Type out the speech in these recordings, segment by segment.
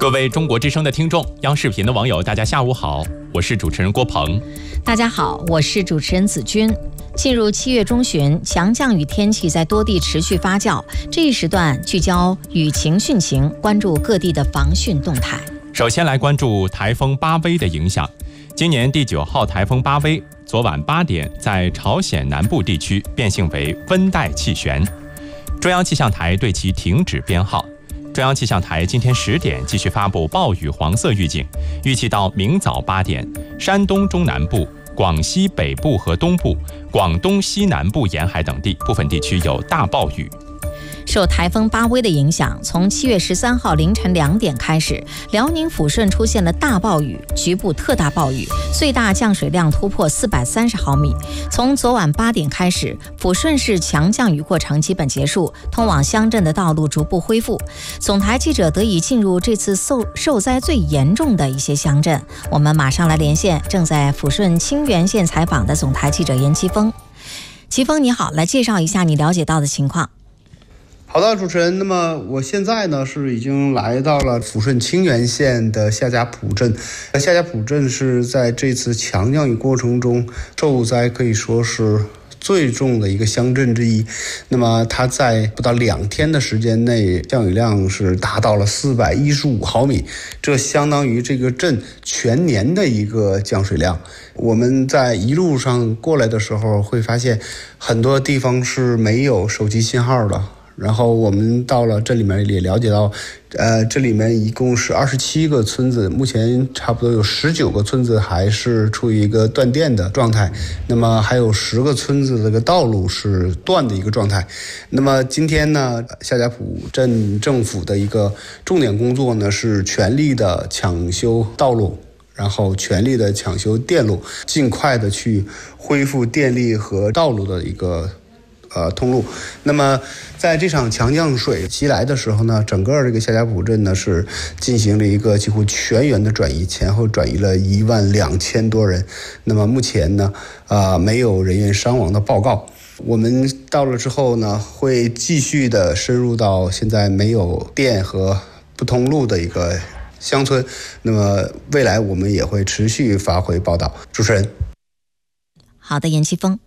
各位中国之声的听众，央视频的网友，大家下午好，我是主持人郭鹏。 大家好，我是主持人子君。进入7月中旬，强降雨天气在多地持续发酵。这一时段聚焦雨情汛情，关注各地的防汛动态。 首先来关注台风巴威的影响。今年第9号台风巴威，昨晚8点在朝鲜南部地区变性为温带气旋，中央气象台对其停止编号。中央气象台今天10点继续发布暴雨黄色预警，预计到明早8点，山东中南部、广西北部和东部、广东西南部沿海等地部分地区有大暴雨。 受台风巴威的影响，从7月13号凌晨2点开始，辽宁抚顺出现了大暴雨，局部特大暴雨，最大降水量突破430毫米。从昨晚8点开始，抚顺市强降雨过程基本结束，通往乡镇的道路逐步恢复。总台记者得以进入这次受灾最严重的一些乡镇。我们马上来连线正在抚顺清源县采访的总台记者严奇峰。奇峰你好，来介绍一下你了解到的情况。 好的，主持人。那么我现在呢是已经来到了抚顺清源县的夏家堡镇。夏家堡镇是在这次强降雨过程中受灾可以说是最重的一个乡镇之一。那么它在不到2天的时间内，降雨量是达到了415毫米，这相当于这个镇全年的一个降水量。我们在一路上过来的时候会发现，很多地方是没有手机信号的。然后我们到了这里面也了解到，这里面一共是27个村子，目前差不多有19个村子还是处于一个断电的状态，那么还有10个村子这个道路是断的一个状态。那么今天呢，夏家堡镇政府的一个重点工作呢是全力的抢修道路，然后全力的抢修电路，尽快的去恢复电力和道路的一个通路。那么在这场强降水袭来的时候呢，整个这个夏家堡镇呢是进行了一个几乎全员的转移，前后转移了12000多人。那么目前呢没有人员伤亡的报告。我们到了之后呢，会继续的深入到现在没有电和不通路的一个乡村。那么未来我们也会持续发回报道。主持人。 好的，严奇峰。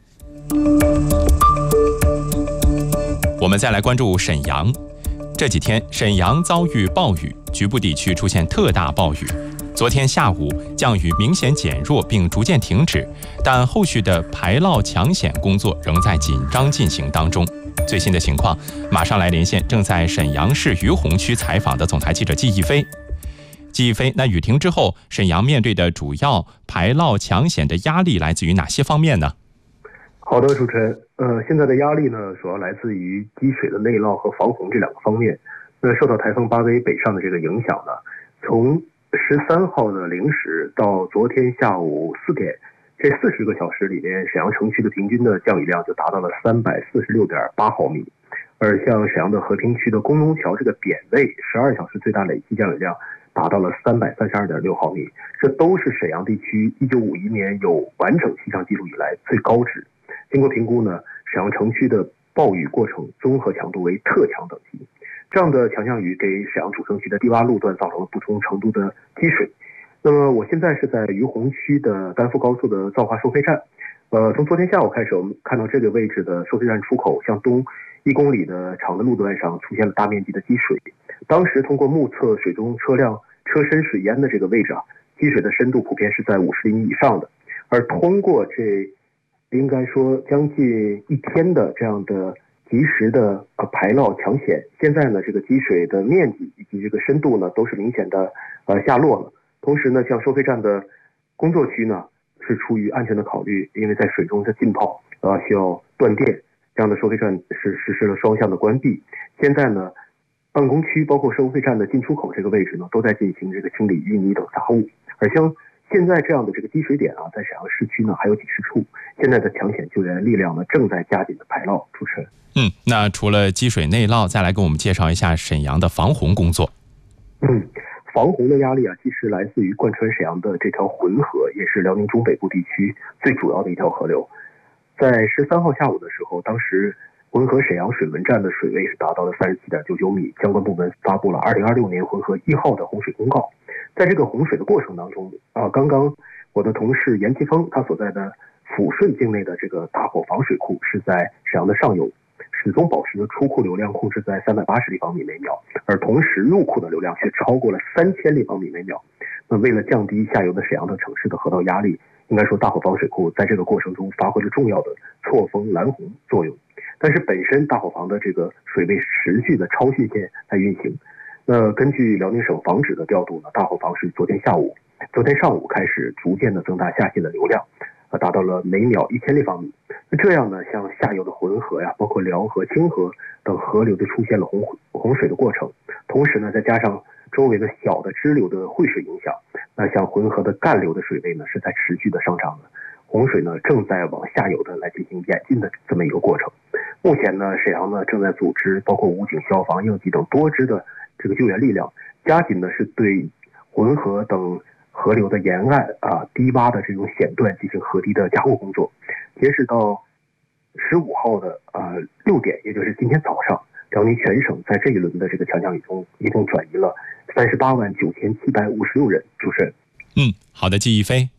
我们再来关注沈阳。这几天沈阳遭遇暴雨，局部地区出现特大暴雨。昨天下午降雨明显减弱并逐渐停止，但后续的排涝抢险工作仍在紧张进行当中。最新的情况马上来连线正在沈阳市于洪区采访的总台记者季一飞。季一飞，那雨停之后，沈阳面对的主要排涝抢险的压力来自于哪些方面呢？ 好的，主持人。现在的压力呢，主要来自于积水的内涝和防洪这2个方面。受到台风巴威北上的这个影响呢，从13号的0时到昨天下午4点，这40个小时里面，沈阳城区的平均的降雨量就达到了346.8毫米。而像沈阳的和平区的工农桥这个点位，12小时最大累计降雨量达到了332.6毫米，这都是沈阳地区1951年有完整气象记录以来最高值。经过评估呢，沈阳城区的暴雨过程综合强度为特强等级。这样的强降雨给沈阳主城区的低洼路段造成了不同程度的积水。那么我现在是在于洪区的丹阜高速的造化收费站。从昨天下午开始，我们看到这个位置的收费站出口向东1公里的长的路段上出现了大面积的积水。当时通过目测水中车辆车身水淹的这个位置积水的深度普遍是在50厘米以上的。而通过这应该说将近1天的这样的及时的排涝抢险，现在呢这个积水的面积以及这个深度呢都是明显的下落了。同时呢，像收费站的工作区呢是出于安全的考虑，因为在水中的浸泡需要断电，这样的收费站是实施了双向的关闭。现在呢，办公区包括收费站的进出口这个位置呢都在进行这个清理淤泥等杂物。而像现在这样的这个积水点在沈阳市区呢还有几十处，现在的抢险救援力量呢正在加紧的排涝。主持人。 那除了积水内涝，再来给我们介绍一下沈阳的防洪工作。 防洪的压力其实来自于贯穿沈阳的这条浑河，也是辽宁中北部地区最主要的一条河流。在13号下午的时候，当时浑河沈阳水文站的水位是达到了37.99米，相关部门发布了2026年浑河1号的洪水公告。在这个洪水的过程当中刚刚我的同事严奇峰他所在的抚顺境内的这个大伙房水库是在沈阳的上游，始终保持着出库流量控制在380立方米每秒，而同时入库的流量却超过了3000立方米每秒。那为了降低下游的沈阳等城市的河道压力，应该说大伙房水库在这个过程中发挥了重要的错峰拦洪作用。但是本身大伙房的这个水位持续的超汛线在运行。那根据辽宁省防指的调度呢，大伙房是昨天上午开始逐渐的增大下线的流量，达到了每秒1000立方米。那这样呢，像下游的浑河呀，包括辽河、清河等河流就出现了洪水的过程。同时呢，再加上周围的小的支流的汇水影响，那像浑河的干流的水位呢是在持续的上涨的，洪水呢正在往下游的来进行演进的这么一个过程。目前呢，沈阳呢正在组织包括武警、消防、应急等多支的这个救援力量，加紧的是对浑河等河流的沿岸低洼的这种险段进行河堤的加固工作。截止到15号的6点，也就是今天早上，辽宁全省在这一轮的这个强降雨中，一共转移了389756人。主持人， 好的，季一飞。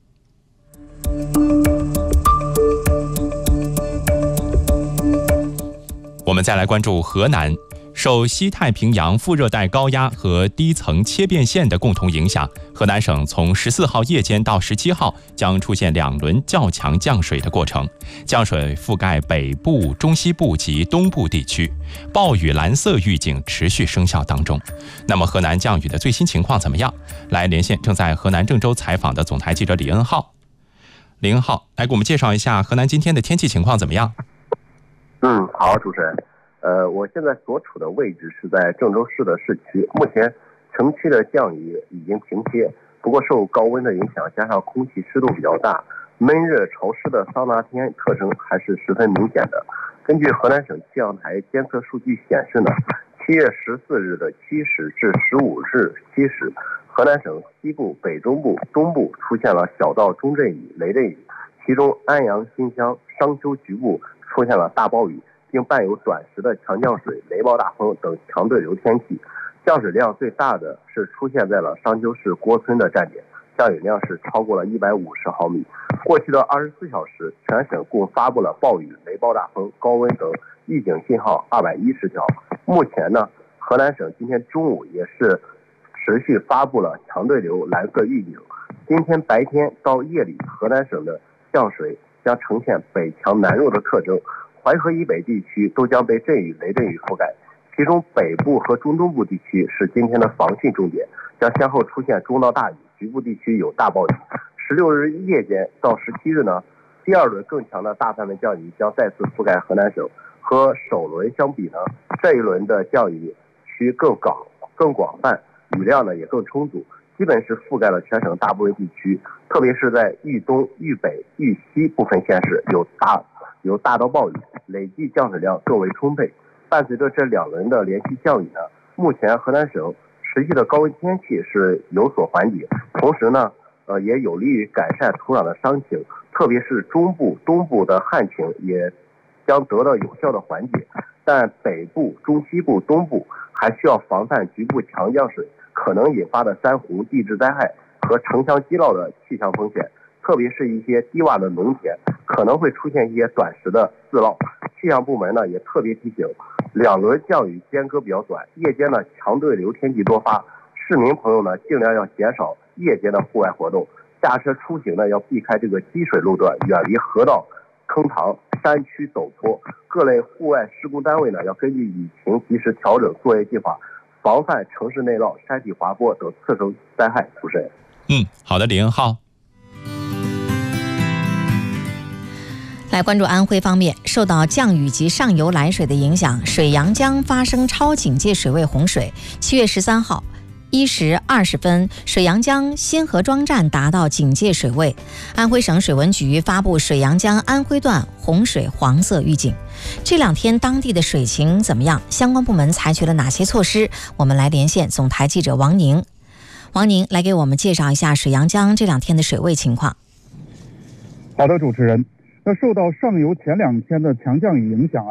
我们再来关注河南。受西太平洋副热带高压和低层切变线的共同影响，河南省从14号夜间到17号将出现2轮较强降水的过程，降水覆盖北部、中西部及东部地区，暴雨蓝色预警持续生效当中。那么河南降雨的最新情况怎么样？来连线正在河南郑州采访的总台记者李恩浩。李恩浩，来给我们介绍一下河南今天的天气情况怎么样？ 好，主持人。我现在所处的位置是在郑州市的市区，目前城区的降雨已经停歇，不过受高温的影响，加上空气湿度比较大，闷热潮湿的桑拿天特征还是十分明显的。根据河南省气象台监测数据显示呢，7月14日的7时至15日7时，河南省西部、北中部、东部出现了小到中阵雨、雷阵雨，其中安阳、新乡、商丘局部出现了大暴雨，并伴有短时的强降水、雷暴大风等强对流天气。降水量最大的是出现在了商丘市郭村的站点，降雨量是超过了150毫米。过去的24小时，全省共发布了暴雨、雷暴大风、高温等预警信号210条。目前呢，河南省今天中午也是持续发布了强对流蓝色预警。今天白天到夜里，河南省的降水将呈现北强南弱的特征，淮河以北地区都将被阵雨、雷阵雨覆盖，其中北部和中东部地区是今天的防汛重点，将先后出现中到大雨，局部地区有大暴雨。16日夜间到17日呢，第2轮更强的大范围降雨将再次覆盖河南省。和首轮相比呢，这一轮的降雨区更广泛，雨量呢也更充足，基本是覆盖了全省大部分地区，特别是在豫东、豫北、豫西部分县市有大到暴雨，累计降水量更为充沛。伴随着这2轮的连续降雨呢，目前河南省持续的高温天气是有所缓解，同时呢，也有利于改善土壤的伤情，特别是中部、东部的旱情也将得到有效的缓解。但北部、中西部、东部还需要防范局部强降水可能引发的山洪、地质灾害和城乡积涝的气象风险，特别是一些低洼的农田可能会出现一些短时的自涝。气象部门呢也特别提醒，2轮降雨间隔比较短，夜间呢强对流天气多发，市民朋友呢尽量要减少夜间的户外活动，驾车出行呢要避开这个积水路段，远离河道、坑塘、山区陡坡。各类户外施工单位呢要根据雨情及时调整作业计划，防范城市内涝、山体滑坡等次生灾害。主持人， 好的，李恩浩。 来关注安徽方面，受到降雨及上游来水的影响，水阳江发生超警戒水位洪水。7月13号1时20分，水阳江新河庄站达到警戒水位。安徽省水文局发布水阳江安徽段洪水黄色预警。这2天当地的水情怎么样？相关部门采取了哪些措施？我们来连线总台记者王宁。王宁来给我们介绍一下水阳江这2天的水位情况。 好的，主持人。那受到上游前2天的强降雨影响水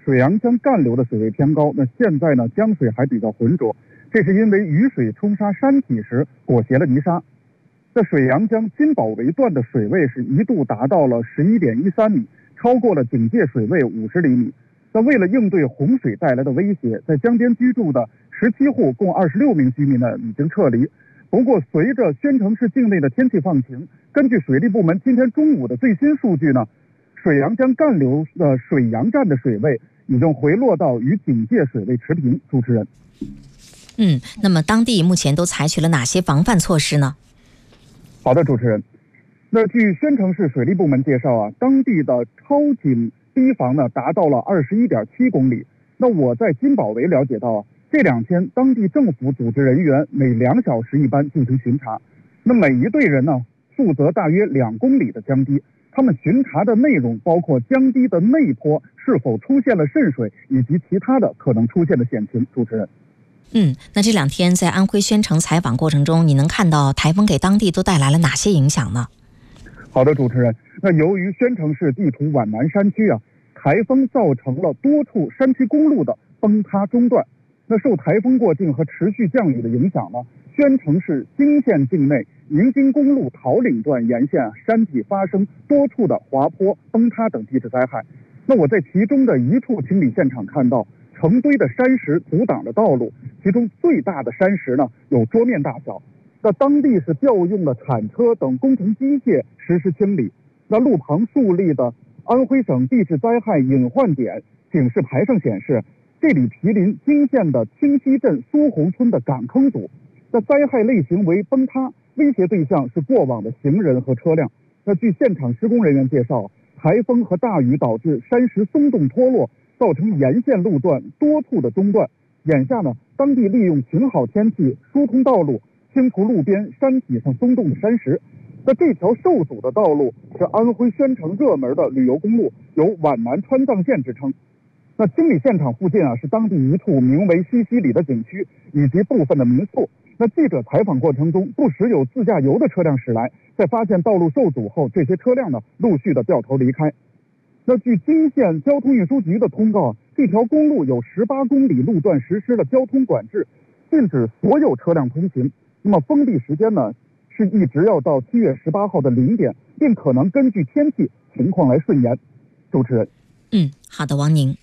水阳江干流的水位偏高，那现在呢江水还比较浑浊，这是因为雨水冲刷山体时裹挟了泥沙。在水阳江金宝围段的水位是一度达到了11.13米，超过了警戒水位50厘米。那为了应对洪水带来的威胁，在江边居住的17户共26名居民呢已经撤离。不过，随着宣城市境内的天气放晴，根据水利部门今天中午的最新数据呢，水阳江干流的水阳站的水位已经回落到与警戒水位持平。主持人， 那么当地目前都采取了哪些防范措施呢？ 好的，主持人。那据宣城市水利部门介绍啊，当地的超警堤防呢达到了21.7公里。那我在金宝围了解到啊，这2天当地政府组织人员每2小时一班进行巡查。那每一队人呢负责大约2公里的江堤，他们巡查的内容包括江堤的内坡是否出现了渗水，以及其他的可能出现的险情。主持人。 那这2天在安徽宣城采访过程中，你能看到台风给当地都带来了哪些影响呢？ 好的，主持人。那由于宣城市地处皖南山区啊，台风造成了多处山区公路的崩塌中断。那受台风过境和持续降雨的影响呢，宣城市泾县境内宁津公路桃岭段沿线山体发生多处的滑坡、崩塌等地质灾害。那我在其中的一处清理现场看到，成堆的山石阻挡了道路，其中最大的山石呢有桌面大小。那当地是调用了铲车等工程机械实施清理。那路旁竖立的安徽省地质灾害隐患点警示牌上显示，这里毗邻泾县的清溪镇苏洪村的赶坑堵。那灾害类型为崩塌，威胁对象是过往的行人和车辆。那据现场施工人员介绍，台风和大雨导致山石松动脱落，造成沿线路段多处的中断。眼下呢，当地利用晴好天气疏通道路，清除路边山体上松动的山石。那这条受阻的道路是安徽宣城热门的旅游公路，有皖南川藏线之称。那清理现场附近啊，是当地一处名为西溪里的景区以及部分的民宿。那记者采访过程中，不时有自驾游的车辆驶来，在发现道路受阻后，这些车辆呢陆续的掉头离开。那据泾县交通运输局的通告，这条公路有18公里路段实施了交通管制，禁止所有车辆通行。那么封闭时间呢，是一直要到7月18号的0点，并可能根据天气情况来顺延。主持人。 好的，王宁。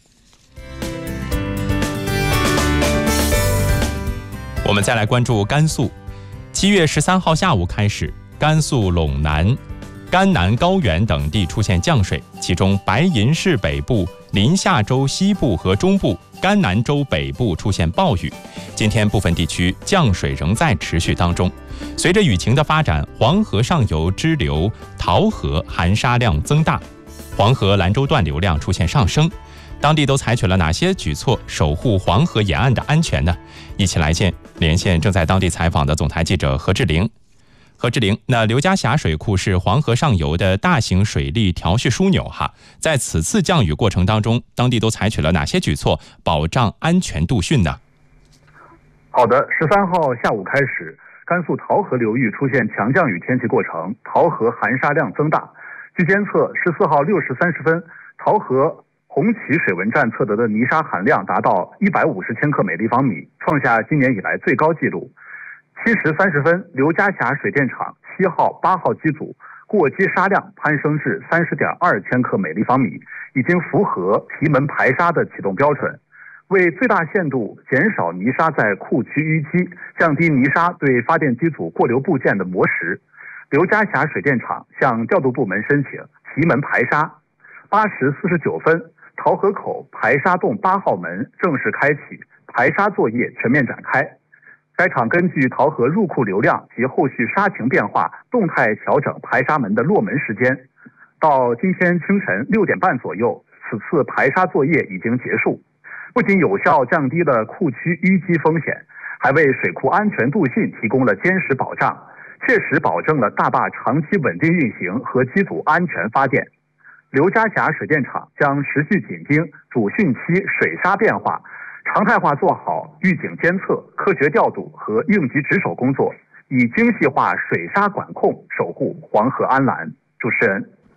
我们再来关注甘肃。7月13号下午开始，甘肃陇南、甘南高原等地出现降水，其中白银市北部、临夏州西部和中部、甘南州北部出现暴雨。今天部分地区降水仍在持续当中。随着雨情的发展，黄河上游支流桃河含沙量增大，黄河兰州段流量出现上升。当地都采取了哪些举措守护黄河沿岸的安全呢？一起来连线正在当地采访的总台记者何志玲。何志玲，那刘家峡水库是黄河上游的大型水利调蓄枢纽哈，在此次降雨过程当中，当地都采取了哪些举措保障安全度汛呢？ 好的，13号下午开始，甘肃桃河流域出现强降雨天气过程，桃河含沙量增大。据监测，14号6时30分，桃河红旗水文站测得的泥沙含量达到150千克每立方米，创下今年以来最高纪录。7时30分，刘家峡水电厂7号、8号机组过机沙量攀升至30.2千克每立方米，已经符合提门排沙的启动标准。为最大限度减少泥沙在库区淤积，降低泥沙对发电机组过流部件的磨蚀，刘家峡水电厂向调度部门申请提门排沙。8时49分，桃河口排沙洞8号门正式开启，排沙作业全面展开。该厂根据桃河入库流量及后续沙情变化，动态调整排沙门的落门时间。到今天清晨6点半左右，此次排沙作业已经结束，不仅有效降低了库区淤积风险，还为水库安全度汛提供了坚实保障，切实保证了大坝长期稳定运行和机组安全发电。刘家峡水电厂将持续紧盯主汛期水沙变化，常态化做好预警监测、科学调度和应急值守工作，以精细化水沙管控守护黄河安澜。主持人。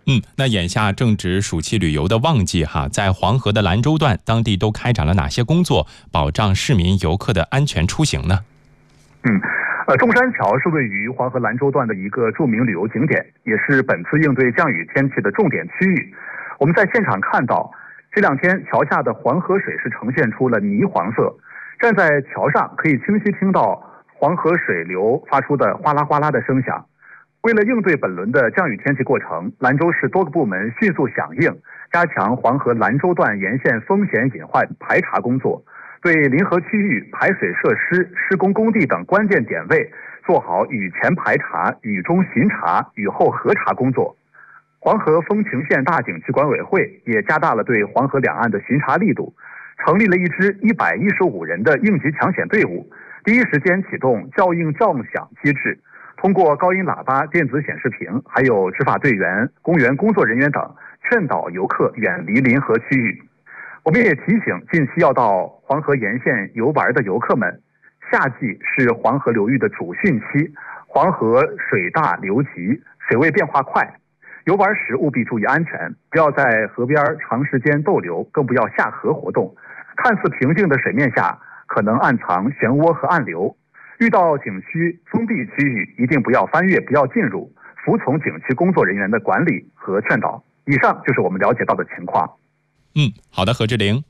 那眼下正值暑期旅游的旺季哈，在黄河的兰州段，当地都开展了哪些工作，保障市民游客的安全出行呢？ 中山桥是位于黄河兰州段的一个著名旅游景点，也是本次应对降雨天气的重点区域。我们在现场看到，这两天桥下的黄河水是呈现出了泥黄色，站在桥上可以清晰听到黄河水流发出的哗啦哗啦的声响。为了应对本轮的降雨天气过程，兰州市多个部门迅速响应，加强黄河兰州段沿线风险隐患排查工作，对临河区域排水设施、施工工地等关键点位做好雨前排查、雨中巡查、雨后核查工作。黄河风情县大景区管委会也加大了对黄河两岸的巡查力度，成立了一支115人的应急抢险队伍，第一时间启动叫应叫响机制，通过高音喇叭、电子显示屏，还有执法队员、公园工作人员等，劝导游客远离临河区域。我们也提醒近期要到黄河沿线游玩的游客们，夏季是黄河流域的主汛期，黄河水大流急，水位变化快，游玩时务必注意安全，不要在河边长时间逗留，更不要下河活动。看似平静的水面下，可能暗藏漩涡和暗流。遇到景区封闭区域，一定不要翻越，不要进入，服从景区工作人员的管理和劝导。以上就是我们了解到的情况。 好的，何志玲。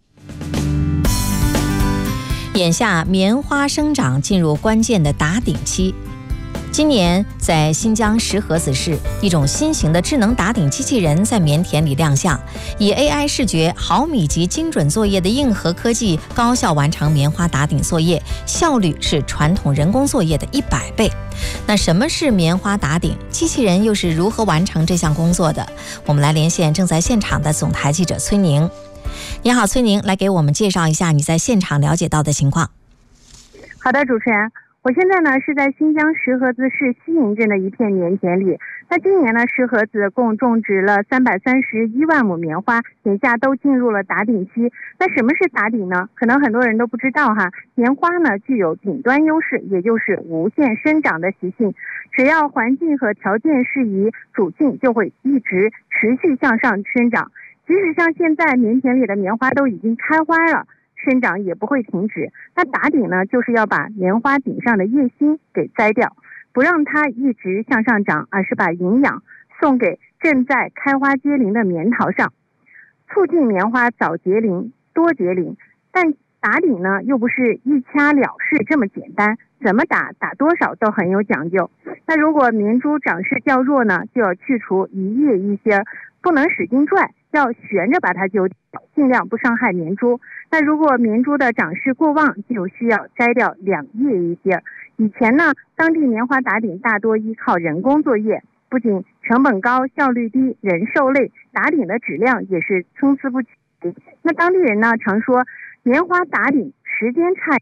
眼下棉花生长进入关键的打顶期。今年在新疆石河子市，一种新型的智能打顶机器人在棉田里亮相，以 AI 视觉、毫米级精准作业的硬核科技，高效完成棉花打顶作业，效率是传统人工作业的100倍。那什么是棉花打顶？机器人又是如何完成这项工作的？我们来连线正在现场的总台记者崔宁。你好，崔宁，来给我们介绍一下你在现场了解到的情况。 好的，主持人。我现在呢是在新疆石河子市西营镇的一片棉田里。那今年呢，石河子共种植了331万亩棉花，眼下都进入了打顶期。那什么是打顶呢？可能很多人都不知道哈。棉花呢具有顶端优势，也就是无限生长的习性。只要环境和条件适宜，主茎就会一直持续向上生长。即使像现在棉田里的棉花都已经开花了，生长也不会停止。那打顶呢，就是要把棉花顶上的叶芯给摘掉，不让它一直向上长，而是把营养送给正在开花结龄的棉桃上，促进棉花早结龄、多结龄。但打顶呢，又不是一掐了事这么简单，怎么打多少都很有讲究。那如果棉株长势较弱呢，就要去除一叶一芯，不能使劲拽，要悬着把它揪掉，尽量不伤害棉株。那如果棉株的长势过旺，就需要摘掉2叶一芯。以前呢，当地棉花打顶大多依靠人工作业，不仅成本高、效率低、人受累，打顶的质量也是参差不齐。那当地人呢常说，棉花打顶时间差，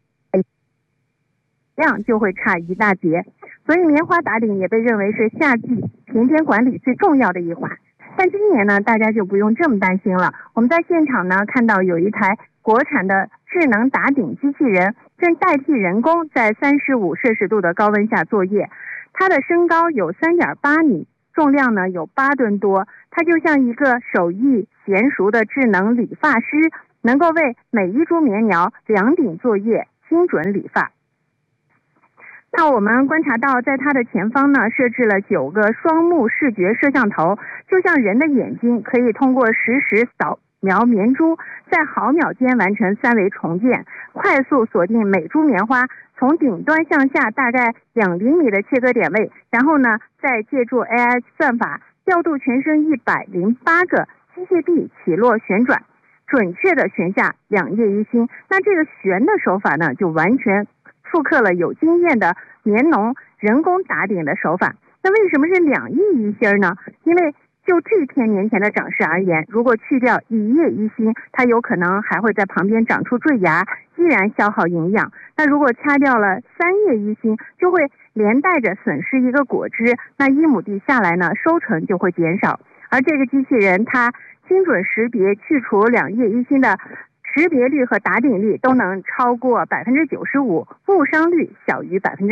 量就会差一大截，所以棉花打顶也被认为是夏季田间管理最重要的一环。但今年呢，大家就不用这么担心了。我们在现场呢看到有一台国产的智能打顶机器人，正代替人工在35摄氏度的高温下作业。它的身高有3.8米，重量呢有8吨多。它就像一个手艺娴熟的智能理发师，能够为每一株棉苗量顶作业，精准理发。那我们观察到，在它的前方呢，设置了9个双目视觉摄像头，就像人的眼睛，可以通过实时扫描棉株，在毫秒间完成3维重建，快速锁定每株棉花从顶端向下大概2厘米的切割点位，然后呢，再借助 AI 算法调度全身108个机械臂起落旋转，准确的旋下2叶一芯。那这个旋的手法呢，就完全复刻了有经验的棉农人工打顶的手法。那为什么是2叶一芯呢？因为就这片棉田的长势而言，如果去掉1叶一芯，它有可能还会在旁边长出坠芽，依然消耗营养。那如果掐掉了3叶一芯，就会连带着损失一个果汁，那1亩地下来呢，收成就会减少。而这个机器人它精准识别去除2叶一芯的识别率和打顶率都能超过95%，误伤率小于2%。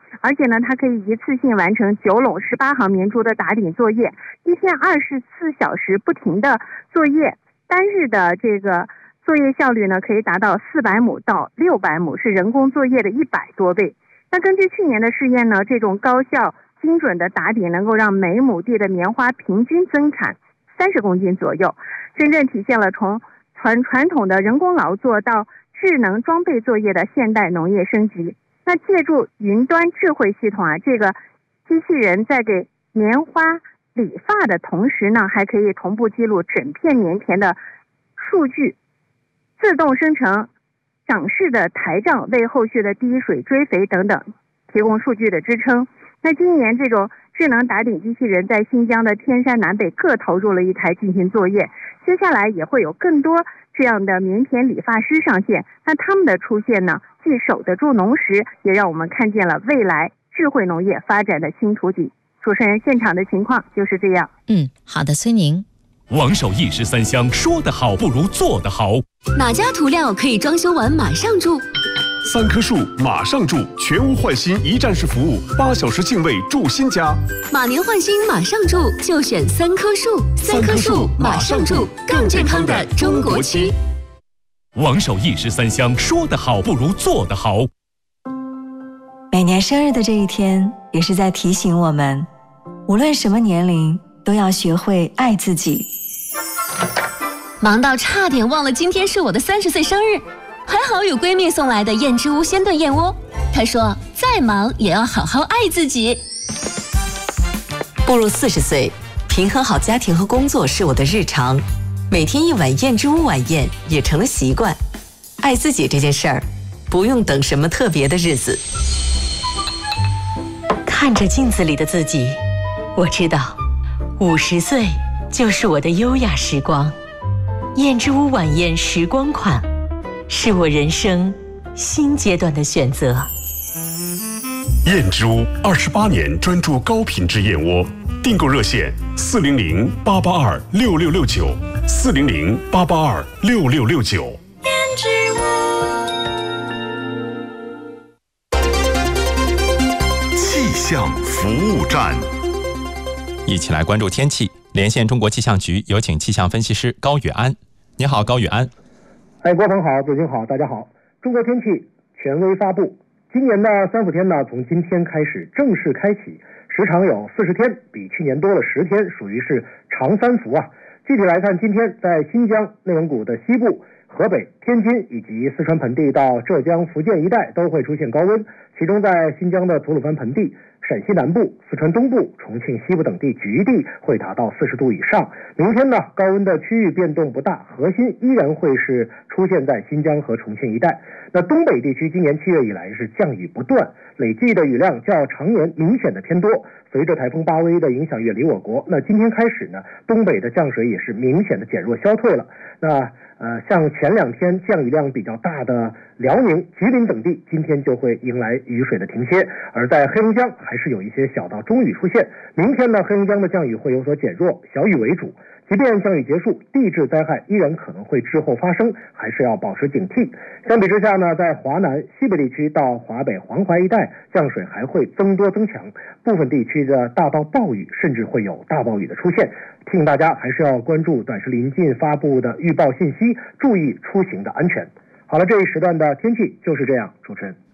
而且呢，它可以一次性完成9垄18行明珠的打顶作业，一天24小时不停的作业，单日的这个作业效率呢可以达到400亩到600亩，是人工作业的100多倍。那根据去年的试验呢，这种高效精准的打顶能够让每亩地的棉花平均增产30公斤左右，真正体现了从传统的人工劳作到智能装备作业的现代农业升级。那借助云端智慧系统这个机器人在给棉花理发的同时呢，还可以同步记录整片棉田的数据，自动生成长势的台账，为后续的滴水追肥等等提供数据的支撑。那今年这种智能打顶机器人在新疆的天山南北各投入了一台进行作业，接下来也会有更多这样的棉田理发师上线。那他们的出现呢，既守得住农时，也让我们看见了未来智慧农业发展的新图景。主持人，现场的情况就是这样。 好的，孙宁。 王守义13香，说得好不如做得好。 哪家涂料可以装修完马上住 ？3棵树马上住，全屋换新一站式服务，8小时净位住新家。 马年换新马上住，就选3棵树。3棵树马上住，更健康的中国区。 王守义13香，说得好不如做得好。 每年生日的这一天，也是在提醒我们，无论什么年龄，都要学会爱自己。 忙到差点忘了今天是我的30岁生日，还好有闺蜜送来的燕之屋鲜炖燕窝。她说再忙也要好好爱自己。 步入40岁，平衡好家庭和工作是我的日常，每天一碗燕之屋晚宴也成了习惯。爱自己这件事儿，不用等什么特别的日子。看着镜子里的自己，我知道50岁就是我的优雅时光。燕之屋晚宴时光款，是我人生新阶段的选择。 燕之屋28年专注高品质燕窝，订购热线400-882-6669，400-882-6669。 燕之屋。 气象服务站， 一起来关注天气。连线中国气象局，有请气象分析师高宇安。你好，高宇安。 郭鹏好，主持人好，大家好。中国天气权威发布，今年的3伏天呢，从今天开始正式开启，时长有40天，比去年多了10天，属于是长3伏啊。具体来看，今天在新疆、内蒙古的西部、河北、天津以及四川盆地到浙江、福建一带都会出现高温，其中在新疆的吐鲁番盆地、陕西南部、四川东部、重庆西部等地局地会达到40度以上。明天呢，高温的区域变动不大，核心依然会是出现在新疆和重庆一带。那东北地区今年7月以来是降雨不断，累计的雨量较常年明显的偏多。随着台风巴威的影响远离我国，那今天开始呢，东北的降水也是明显的减弱消退了。那像前2天降雨量比较大的辽宁、吉林等地，今天就会迎来雨水的停歇，而在黑龙江还是有一些小到中雨出现。明天呢，黑龙江的降雨会有所减弱，小雨为主。即便降雨结束，地质灾害依然可能会滞后发生，还是要保持警惕。相比之下呢，在华南、西北地区到华北、黄淮一带，降水还会增多增强，部分地区的大到暴雨，甚至会有大暴雨的出现。提醒大家还是要关注短时临近发布的预报信息，注意出行的安全。好了，这一时段的天气就是这样，主持人。